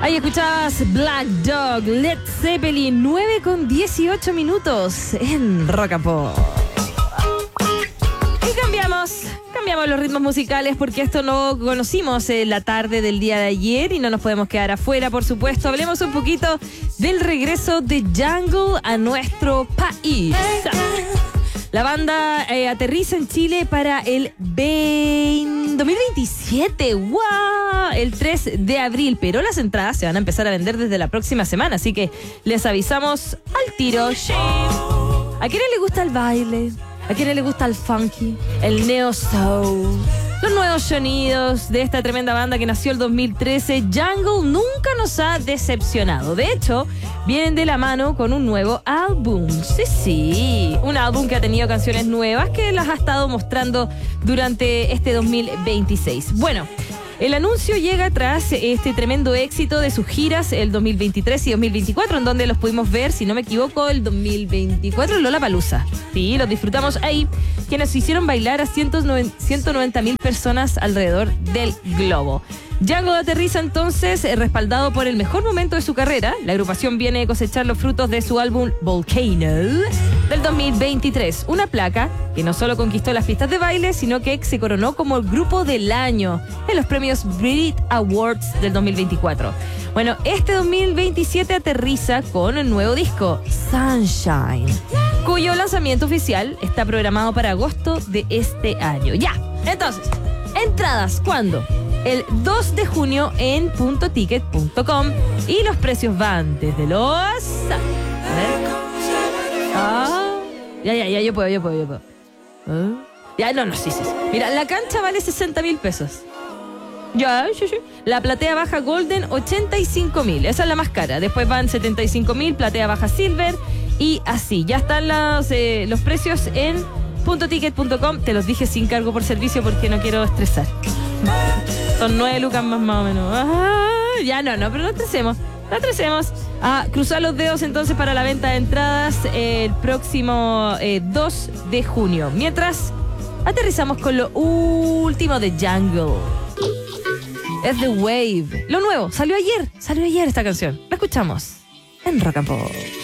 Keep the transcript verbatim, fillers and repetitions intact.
Ahí escuchabas Black Dog, Led Zeppelin, nueve con dieciocho minutos en Rock and Pop. Y cambiamos, cambiamos los ritmos musicales porque esto no conocimos en la tarde del día de ayer y no nos podemos quedar afuera, por supuesto. Hablemos un poquito del regreso de Jungle a nuestro país. La banda eh, aterriza en Chile para el dos mil veintisiete, ¡wow! El tres de abril, pero las entradas se van a empezar a vender desde la próxima semana, así que les avisamos al tiro. ¿A quiénes les gusta el baile? ¿A quiénes les gusta el funky? El neo soul. Los nuevos sonidos de esta tremenda banda que nació el dos mil trece, Jungle, nunca nos ha decepcionado. De hecho, vienen de la mano con un nuevo álbum. Sí, sí, un álbum que ha tenido canciones nuevas que las ha estado mostrando durante este dos mil veintiséis. Bueno, el anuncio llega tras este tremendo éxito de sus giras el dos mil veintitrés y dos mil veinticuatro, en donde los pudimos ver, si no me equivoco, el dos mil veinticuatro en Lollapalooza. Sí, los disfrutamos ahí, quienes hicieron bailar a ciento noventa mil personas alrededor del globo. Jungle aterriza entonces eh, respaldado por el mejor momento de su carrera. La agrupación viene a cosechar los frutos de su álbum Volcano del dos mil veintitrés, una placa que no solo conquistó las pistas de baile, sino que se coronó como el grupo del año en los premios Brit Awards del dos mil veinticuatro. Bueno, este dos mil veintisiete aterriza con un nuevo disco, Sunshine, cuyo lanzamiento oficial está programado para agosto de este año. Ya, entonces, entradas, ¿cuándo? El dos de junio en punto ticket punto com y los precios van desde los... A ver. Ah, ya, ya, ya, yo puedo, yo puedo, yo puedo. ¿Ah? Ya, no, no, sí, sí, sí. Mira, la cancha vale sesenta mil pesos. Ya, sí, sí. La platea baja Golden, ochenta y cinco mil. Esa es la más cara. Después van setenta y cinco mil, platea baja Silver y así. Ya están los, eh, los precios en punto ticket punto com. Te los dije sin cargo por servicio porque no quiero estresar. Son nueve lucas más más o menos. Ah, ya no, no, pero no estresemos. No estresemos. A cruzar los dedos entonces para la venta de entradas eh, el próximo eh, dos de junio. Mientras aterrizamos con lo último de Jungle. Es The Wave. Lo nuevo, salió ayer. Salió ayer esta canción. La escuchamos en Rock and Pop.